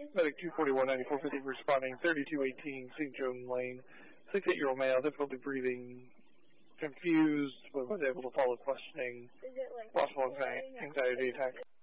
Medic 241-9450 responding 3218 St. Joan Lane. 68-year-old male, difficulty breathing, confused, but was able to follow questioning. Possible anxiety attack.